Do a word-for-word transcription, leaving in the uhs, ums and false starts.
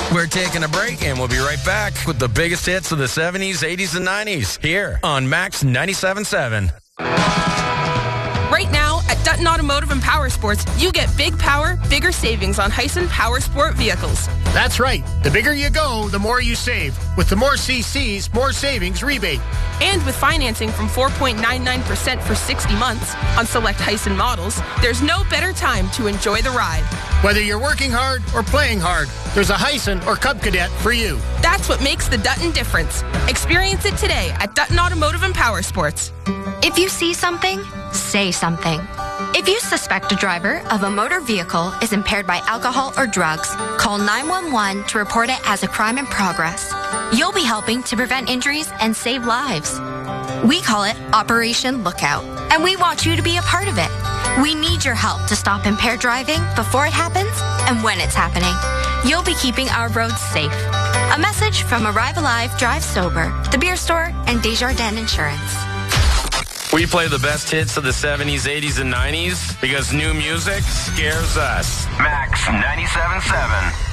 We're taking a break, and we'll be right back with the biggest hits of the seventies, eighties, and nineties here on Max ninety-seven point seven. Right now, at Dutton Automotive and Power Sports, you get big power, bigger savings on Hyson Power Sport vehicles. That's right. The bigger you go, the more you save. With the more C Cs, more savings rebate. And with financing from four point nine nine percent for sixty months on select Hyson models, there's no better time to enjoy the ride. Whether you're working hard or playing hard, there's a Hyson or Cub Cadet for you. That's what makes the Dutton difference. Experience it today at Dutton Automotive and Power Sports. If you see something, say something. If you suspect a driver of a motor vehicle is impaired by alcohol or drugs, call nine one one to report it as a crime in progress. You'll be helping to prevent injuries and save lives. We call it Operation Lookout, and we want you to be a part of it. We need your help to stop impaired driving before it happens and when it's happening. You'll be keeping our roads safe. A message from Arrive Alive, Drive Sober, The Beer Store, and Desjardins Insurance. We play the best hits of the seventies, eighties, and nineties because new music scares us. Max ninety-seven point seven.